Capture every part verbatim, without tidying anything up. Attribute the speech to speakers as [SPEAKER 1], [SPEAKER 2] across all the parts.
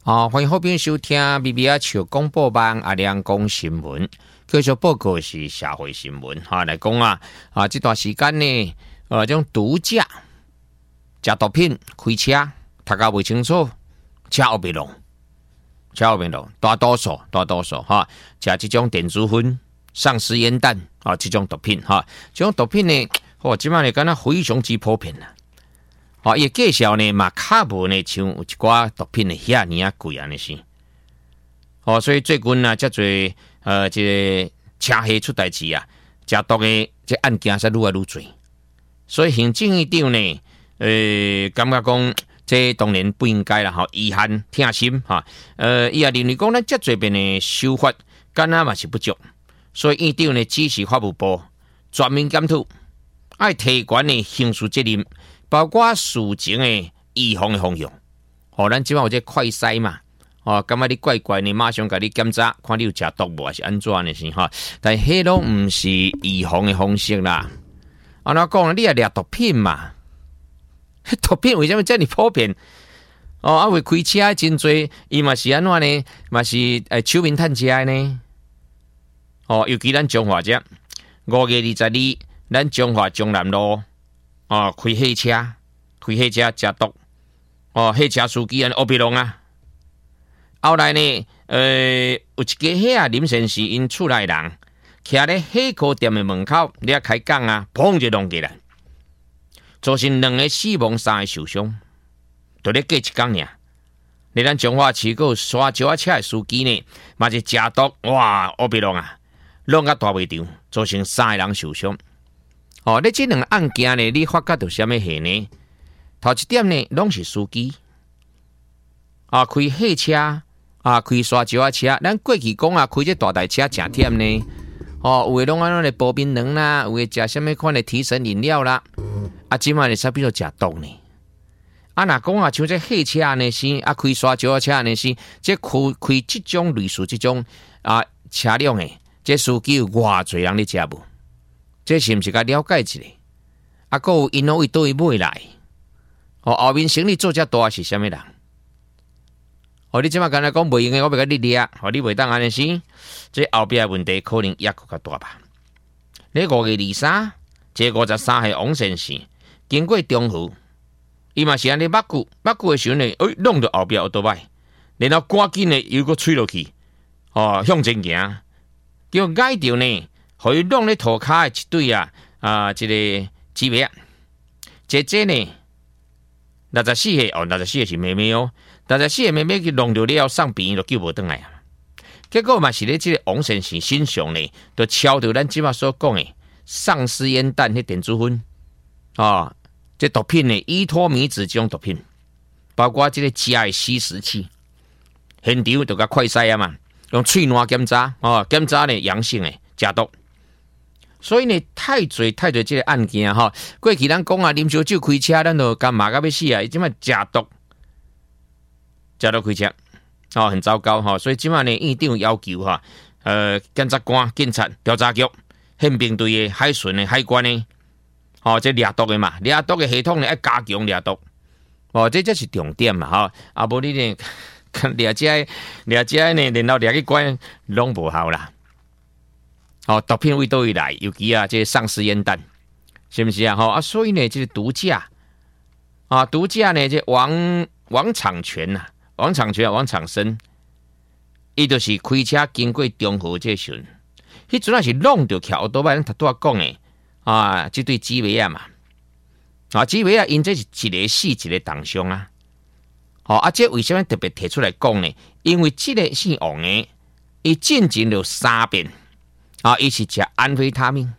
[SPEAKER 1] 啊，欢迎后边收听 B B R 潮广播网阿亮讲新闻，继续报告是社会新闻哈。来讲啊啊，这段时间呢，呃，这种毒驾、食毒品、开车、读甲未清楚、车后边弄、车后边弄，大多数大多数哈，食这种电子烟、丧尸烟弹啊，这种毒品哈，这种毒品呢，哦，即摆呢，敢若非常之普遍啦。哦，伊介绍呢嘛，卡无呢像有一寡毒品呢遐尼啊贵安尼是。哦，所以最近啊，遮侪呃，这个车祸出代志啊，食毒的这案件才愈来愈多。所以行政院长呢，呃，感觉讲这当然不应该啦，吼，遗憾痛心哈。呃，伊也认为讲咱遮侪边的修法，敢若嘛是不足，所以院长呢指示法务部全面检讨，爱提悬的刑事责任。包括事情的预防的方向，哦，咱即摆有这快筛嘛，哦，感觉你怪怪呢，马上甲你检查，看你有食毒无，还是安怎的是哈？但迄拢毋是预防的方式啦。安怎讲？你也掠毒品嘛？毒品为什么这么普遍？哦，啊，为开车真多，伊嘛是安怎呢？嘛是诶，手面趁食的呢？哦，尤其咱中华遮五月二十二，咱中华中南路。哦，开汽车，开汽车食毒，哦，汽车司机安乌白龙啊。后来呢，呃，有一家遐啊林先生因厝内人，徛咧火锅店的门口，咧开讲啊，砰就弄起来，造成两个死亡，三个受伤，就咧过一工尔。你咱中华市个刷轿车的司机呢，嘛是食毒，哇，乌白龙啊，弄甲大袂场，造成三个人受伤。哦，你这两个案件呢，你发觉到什么事呢？头一点呢，拢是司机啊，开汽车啊，开刷石车。咱过去讲啊，开这大台车真忝呢。哦，有诶拢安那咧薄冰糖啦，有诶食什么款的提神饮料啦。啊，即卖咧差不多食毒呢。啊，若讲啊，像这汽车呢是啊，开刷石车呢是，这开开这种类似这种啊车辆诶，这司机有偌侪人咧食无？这是毋是甲了解一下？啊，还有因为倒位买来？哦，后面生意做遮大是啥物人？哦，你即马敢若讲袂用诶，我要甲你掠，哦，你袂当安尼是？这后壁问题可能也搁较大吧？你五月二三，这五十三岁王先生经过中湖，伊嘛是安尼捌久捌久诶时阵呢，哎，弄到后壁有倒摆，然后赶紧诶又搁吹落去，哦，向前行，叫挨着呢。互伊弄咧涂骹诶一对啊啊，这个姊妹啊，姐姐呢六十四岁哦，六十四岁是妹妹哦，六十四岁妹妹去弄着了送病院就救无倒来啊。结果嘛是咧，这个王先生身上呢，就敲着咱即马所讲诶丧尸烟弹迄电子烟啊，这毒品呢，依托米子这种毒品，包括这个食诶吸食器，现场就甲快筛啊嘛，用喙烂检查哦，检查呢阳性诶，食毒。所以呢，太侪太侪这个案件哈，过去咱讲啊，啉烧酒开车，咱就干骂到要死啊！伊即摆食毒，食毒开车，哦，很糟糕哈。所以即摆呢，院长要求哈，呃，检察官、警察、调查局、宪兵队的海巡的海关的，哦，这掠毒的嘛，掠毒的系统呢要加强掠毒，哦，这才是重点嘛哈。啊，无你呢，掠这掠这呢，然后掠去关，拢无效啦。哦，毒品为倒位来，尤其啊，这丧尸烟弹，是不是啊？吼啊，所以呢，这个毒驾啊，毒驾呢，这王王长全呐、啊，王长全、王长生，伊就是开车经过中和这时阵，迄阵啊是弄着桥倒摆，咱头拄仔讲诶啊，这对姊妹啊嘛，啊姊妹啊，因这是一个死一个重伤啊，好、哦、啊，这为什么特别提出来讲呢？因为这个姓王诶，伊进前了三遍。啊，伊是食安非他命，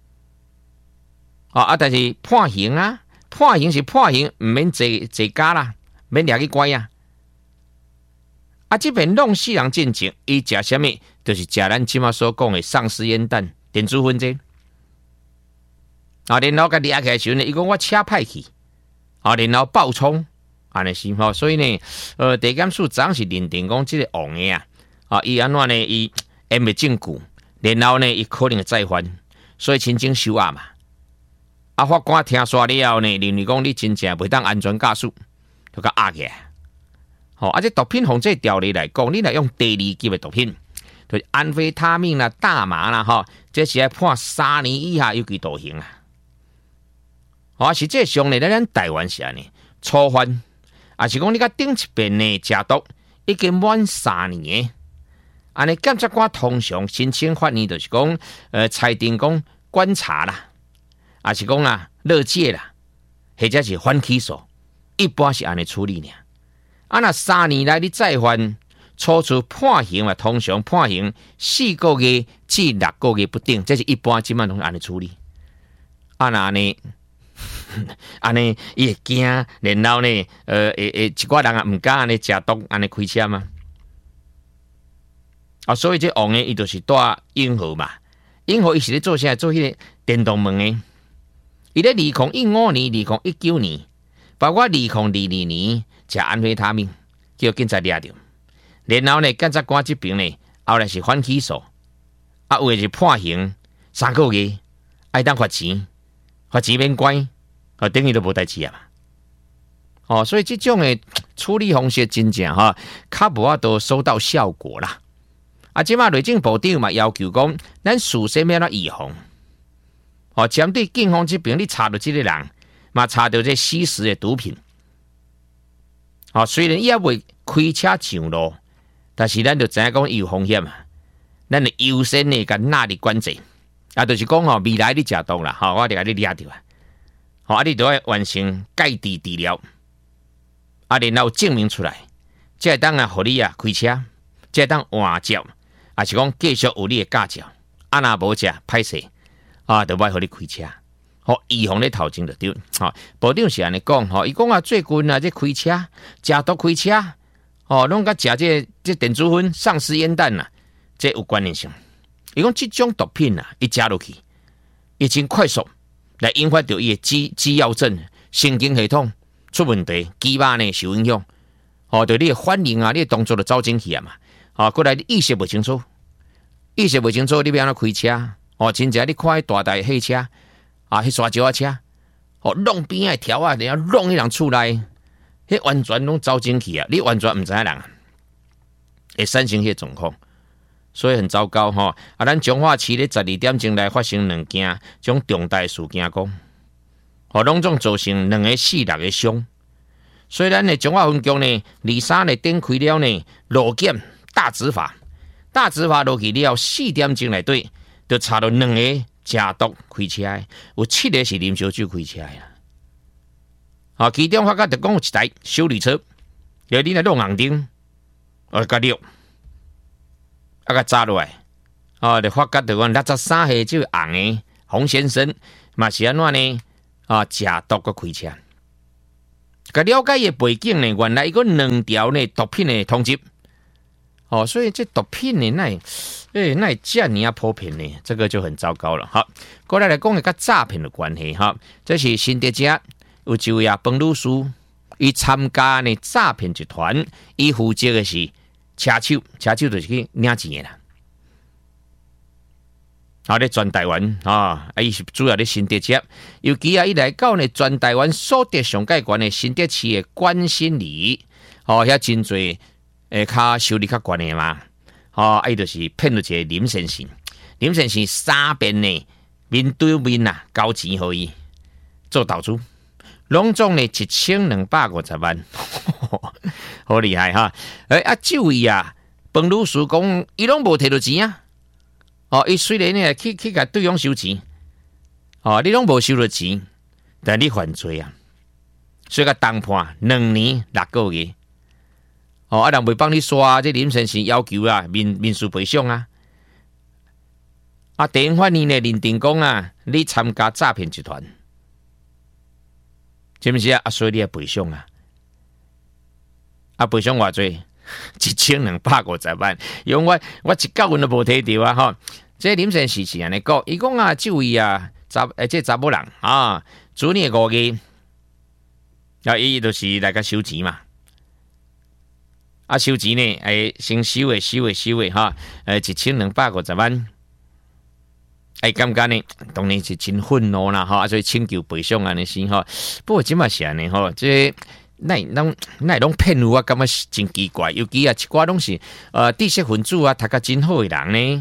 [SPEAKER 1] 啊啊，但是判刑啊，判刑是判刑，唔免坐坐监啦，免掠去关啊。啊，这边弄死人进前，伊食什么？就是食咱即马所讲的丧尸烟弹、电子烟这。啊，然后甲掠起来时阵，伊讲我车歹去，啊，然后爆冲，安尼是吼。所以呢，呃，地检署早是认定讲这个王的啊，啊，伊安怎呢？伊掩袂证据。然后呢，伊可能会再犯，所以亲情收押嘛。啊，法官听说了后呢，认为讲你真正袂当安全驾驶，就甲压起来。 吼、哦，啊，这毒品从这条例来讲，你来用第二级的毒品，就是安非他命啦、大麻啦，吼、哦，这是要判三年以下有期徒刑啊。哦，实际上呢，咱台湾是安尼，初犯，啊是讲你甲顶一遍呢食毒已经满三年的，安尼检察官通常申请法院就是讲，呃，裁定讲观察啦，啊是讲啊乐戒啦，或者是反起诉，一般是安尼处理呢。啊，那三年来你再犯，初次判刑嘛，通常判刑四个月至六个月不等，这是一般即满拢安尼处理。啊，那安尼，安尼伊会惊，然后呢，呃，诶诶，一寡人啊毋敢安尼食毒，安尼开车嘛。啊，所以这王诶，伊就是带英豪嘛，英豪伊是咧做啥？做迄个电动门诶。伊咧二零一五年、二零一九年，包括二零二二年。食安非他命，叫警察抓着，然后呢，检察官这边呢，后来是反起诉，啊，有的是判刑三个月，爱当罚钱，罚钱免关，啊，等于都无代志啊嘛。哦，所以这种的处理方式真正哈，较无法度收到效果啦。啊，即马内政部长嘛要求讲，咱事先要怎预防？哦，针对警方这边，你查到这个人，嘛查到这吸食的毒品。哦，虽然伊也未开车上路，但是咱就知影讲有风险啊。咱就优先的甲纳入管制，啊，就是讲吼，未来你食毒啦，吼，我就甲你抓着啊，吼，啊，你就要完成戒治治疗，啊，然后证明出来，才会当啊，互你啊开车，才会当换照，啊，是讲继续有你的驾照，啊，若无食歹势，啊，就歹互你开车。好，预防咧头前就对。好，部长是安尼讲，吼，伊讲啊，最近啊，这开车、食毒开车，哦，拢甲食这这电子烟、丧尸烟弹呐，这有关联性。伊讲这种毒品啊，一加落去，已经快速来引发到伊的肌肌药症、神经系统出问题，肌肉呢受影响。哦，对你的反应啊，你的动作就走进去啊嘛。哦，过来你意识不清楚，意识不清楚，你要安怎开车？哦，真正你看大台汽车。啊，迄沙石仔车，哦，弄边仔条啊，然后弄迄人厝内，迄完全拢走进去啊！你完全毋知影人，会产生迄状况，所以很糟糕吼。啊，咱彰化市咧十二点钟来发生两件种重大事件，讲，哦，拢总造成两个死六个伤。所以咱的彰化分局呢，二三日展开了呢路检大执法，大执法落去了四点钟内底，就查到两个。食毒开车的，有七个是啉烧酒开车的啦。啊，其中发觉就讲有一台修理车，有你来弄红灯，哦，甲绿，啊，甲砸落来，啊，就发觉就讲六十三岁这个红的洪先生，嘛是安怎呢？啊，食毒个开车。甲了解伊背景呢，原来伊个两条呢毒品的通缉。哦，所以这毒品呢，那诶，那这样啊普遍呢，这个就很糟糕了。好，过来来讲一个诈骗的关系哈，这是新德家有一位啊彭律师，伊参加呢诈骗集团，伊负责的是车手，车手就是去领钱的啦。啊，咧全台湾啊，伊是主要咧新德家，尤其啊，伊来到呢全台湾所得上界悬的新德市的关心里，哦，遐真侪。诶，较收入较悬诶嘛，吼、哦，伊就是骗到一个林先生，林先生三遍呢面对面啊交钱互伊做投资，拢总呢一千两百五十万，好厉害哈！诶啊，这位啊，彭律师讲，伊拢无摕到钱啊，哦，伊虽然呢去去甲对方收钱，哦，你拢无收到钱，但你犯罪啊，所以甲当判两年六个月。哦，啊，人袂帮你刷，这林先生要求啊，民民事赔偿啊。啊，地方法院呢认定讲啊，你参加诈骗集团，是不是啊？啊，所以你要赔偿啊。啊，赔偿偌济？一千两百五十万，因为我我一角银都无摕到啊！吼，这林先生是安尼讲，伊讲啊，这位啊查诶，这查某人啊，主年五月，啊，伊就是来个收钱嘛。啊，收钱呢？诶，先收诶，收诶，收诶，哈，诶，一千两百五十万。哎，感觉呢，当然是真愤怒啦，哈，所以请求赔偿安尼先哈。不过即嘛是安尼吼，这那拢那拢骗我，感觉真奇怪。尤其啊，一寡拢是呃知识分子啊，读甲真好的人呢，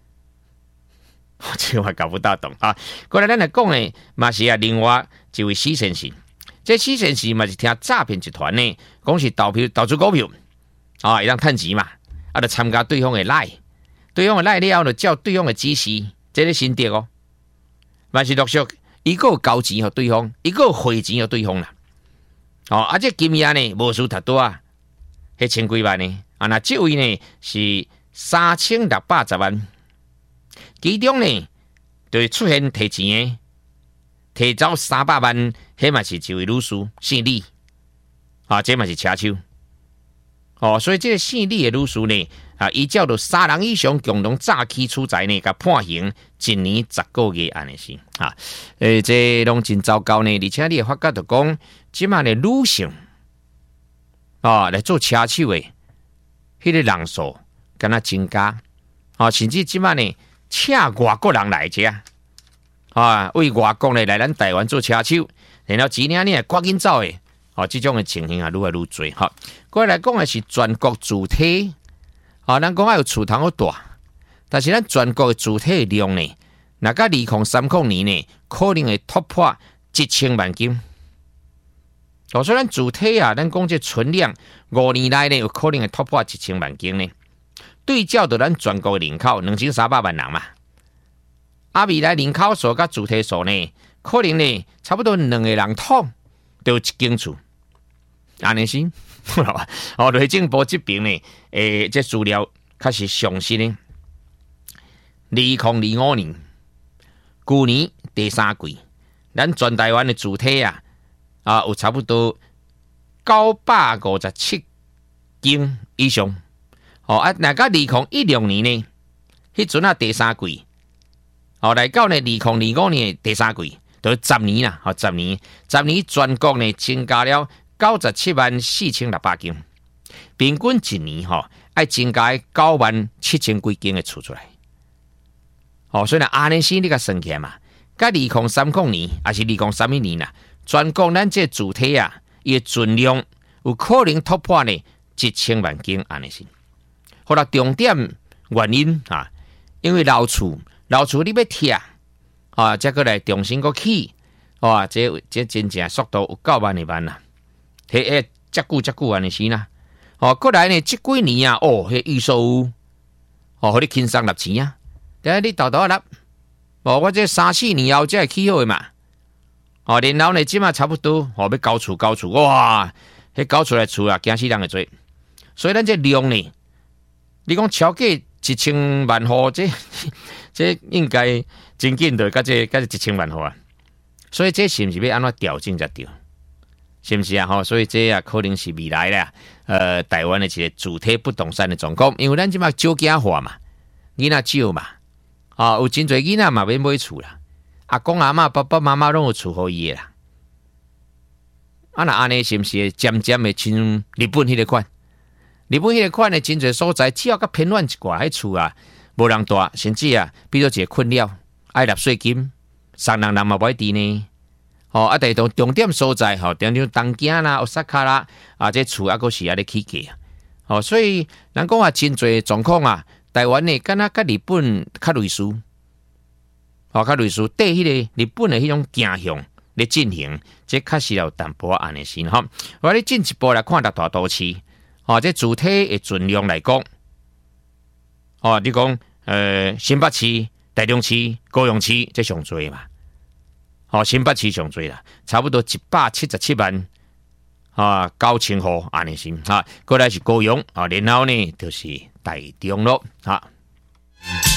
[SPEAKER 1] 这我搞不大懂啊。过来咱来讲诶，嘛是啊，另外一位施先生，这施先生嘛是听诈骗集团呢，讲是投票投资股票啊，会当趁钱嘛，啊，就参加对方的赖，对方的赖了后，就照对方的指示，这个心得哦，嘛是陆续一个交钱给对方，一个汇钱给对方啦。哦，啊，这金额呢，无输太多啊，迄千几万呢，啊，那这位呢是三千六百十万，其中呢就出现提钱的，提走三百万，迄嘛是一位女士姓李，啊，这嘛是车手，哦，所以这个姓李的女士呢，啊，依照着三人以上共同诈欺取财呢，甲判刑一年十个月安尼是啊，诶，这拢真糟糕呢，而且你会发觉着讲。即卖的女性啊来做车手的，迄个人数敢若增加啊，甚至即卖呢，请外国人来遮啊，为外国呢来咱台湾做车手，然后钱呢呢赶紧走的，哦、啊，这种的情形啊，愈来愈多哈。过来讲的是全国主体啊，咱讲啊有厝通好大，但是咱全国的主体的量呢，若甲二零三零年呢，可能会突破一千万斤。哦，所以咱主体啊，咱讲这存量五年内呢，有可能会突破一千万斤呢。对照到咱全国人口两千三百万人嘛，啊，未来人口数甲主体数呢，可能呢差不多两个人头就有一间厝，安尼是。哦，内政部这边呢，诶，这资料确实详细呢。二零二五年，去年第三季，咱全台湾的主体啊。啊，有差不多九百五十七间以上。哦啊，那个二零一六年呢，迄阵啊第三季，哦来到呢二零二五年的第三季，就十年啦，哦十年，十年全国呢增加了九十七万四千六百间，平均一年吼、哦、爱增加九万七千几间的厝出来。哦，所以呢，安尼先你甲算起来嘛，甲二零三零年还是二零三一年啦。全国咱这主体啊，伊存量有可能突破呢一千万间安尼是。好啦，重点原因啊，因为老厝老厝你要拆啊，再过来重新个起，哇、啊，这这真正速度有九万二万啦，迄诶，遮久遮久安尼是啦。哦、啊，过来呢，这几年啊，哦，迄预售屋，哦，互你轻松纳钱啊，等下你豆豆纳，哦，我这三四年后才会起好的嘛。哦，然后呢，即马差不多，哦，要交厝交厝，哇，迄交出来厝啊，惊死人个做。所以咱这量呢，你讲超过一千万户，这这应该真紧的，甲这甲这一千万户啊。所以这是不是要安怎调整才对？是不是啊？吼，所以这啊可能是未来啦，呃，台湾的一个主体不动产的状况，因为咱即马少囝化嘛，囡仔少嘛，啊，有真侪囡仔嘛要买厝啦。阿公阿嬷、爸爸妈妈拢有厝好伊啦，啊那安尼是毋是渐渐的像日本迄个款？日本迄个款的真侪所在，只要较偏远一寡，迄厝啊无人住，甚至啊，比如一个困扰，爱纳税金，三人人嘛不一定呢。哦，啊，但是重点所在吼，像像东京啦、奥萨卡啦，啊，这厝啊，阁是啊咧起价啊。哦，所以咱讲啊，真侪状况啊，台湾呢，敢若甲日本较类似。哦，较类似对迄个日本的迄种倾向咧进行，这确实有淡薄安尼先吼。我哋进一步来看大大都市，哦，这主体的存量来讲，哦，你讲呃新北市、台中市、高雄市这上多嘛？哦，新北市上多啦，差不多一百七十七万啊九千户安尼先哈。过来是高雄啊，然后呢就是台中咯，哈。